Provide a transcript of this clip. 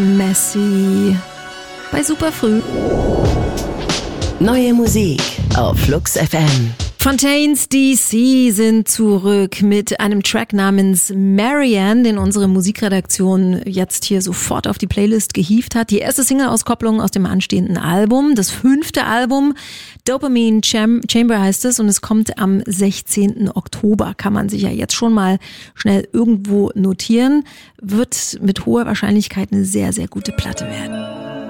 Messi bei Superfrüh. Neue Musik auf Flux FM. Fontaines DC sind zurück mit einem Track namens Marianne, den unsere Musikredaktion jetzt hier sofort auf die Playlist gehievt hat. Die erste Single-Auskopplung aus dem anstehenden Album, das 5. Album, Dopamine Chamber heißt es, und es kommt am 16. Oktober. Kann man sich ja jetzt schon mal schnell irgendwo notieren. Wird mit hoher Wahrscheinlichkeit eine sehr, sehr gute Platte werden.